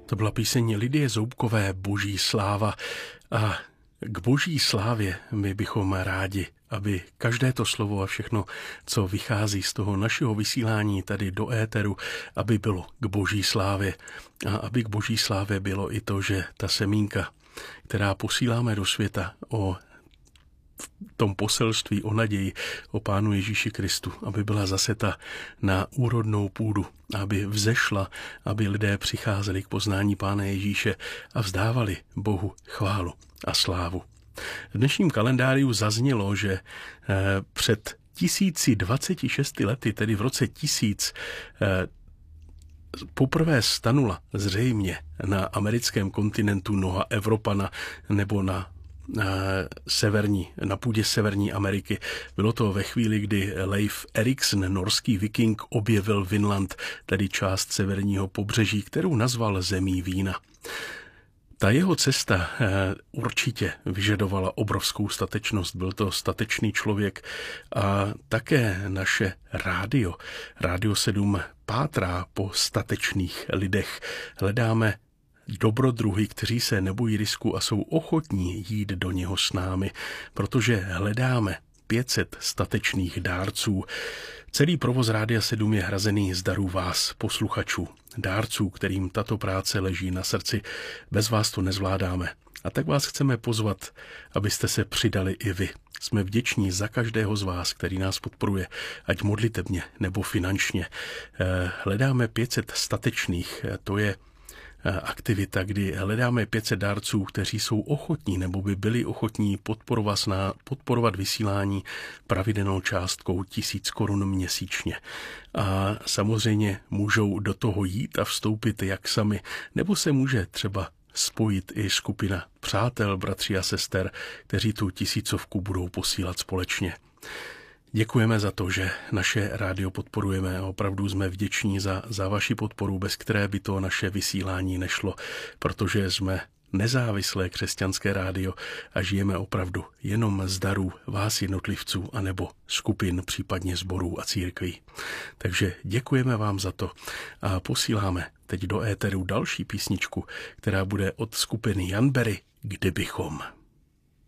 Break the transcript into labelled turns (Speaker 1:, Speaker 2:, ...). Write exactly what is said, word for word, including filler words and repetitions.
Speaker 1: To byla píseň Lidie Zoubkové Boží sláva. A k Boží slávě my bychom rádi, aby každé to slovo a všechno, co vychází z toho našeho vysílání tady do éteru, aby bylo k Boží slávě. A aby k Boží slávě bylo i to, že ta semínka, která posíláme do světa o v tom poselství o naději o Pánu Ježíši Kristu, aby byla zaseta na úrodnou půdu, aby vzešla, aby lidé přicházeli k poznání Pána Ježíše a vzdávali Bohu chválu a slávu. V dnešním kalendáriu zaznělo, že před tisíci dvaceti šesti lety, tedy v roce tisíc, poprvé stanula zřejmě na americkém kontinentu noha Evropana nebo na Na, severní, na půdě Severní Ameriky. Bylo to ve chvíli, kdy Leif Erikson, norský viking, objevil Vinland, tedy část severního pobřeží, kterou nazval zemí vína. Ta jeho cesta určitě vyžadovala obrovskou statečnost. Byl to statečný člověk a také naše rádio, Rádio sedm, pátrá po statečných lidech. Hledáme dobrodruhy, kteří se nebojí risku a jsou ochotní jít do něho s námi, protože hledáme pět set statečných dárců. Celý provoz Rádia sedm je hrazený z darů vás, posluchačů, dárců, kterým tato práce leží na srdci. Bez vás to nezvládáme. A tak vás chceme pozvat, abyste se přidali i vy. Jsme vděční za každého z vás, který nás podporuje, ať modlitebně nebo finančně. Hledáme pět set statečných, to je aktivita, kdy hledáme pět set dárců, kteří jsou ochotní nebo by byli ochotní podporovat, na, podporovat vysílání pravidelnou částkou tisíc korun měsíčně. A samozřejmě můžou do toho jít a vstoupit jak sami, nebo se může třeba spojit i skupina přátel, bratří a sester, kteří tu tisícovku budou posílat společně. Děkujeme za to, že naše rádio podporujeme a opravdu jsme vděční za, za vaši podporu, bez které by to naše vysílání nešlo, protože jsme nezávislé křesťanské rádio a žijeme opravdu jenom z darů vás jednotlivců anebo skupin, případně sborů a církví. Takže děkujeme vám za to a posíláme teď do éteru další písničku, která bude od skupiny Jan Berry, Kdybychom.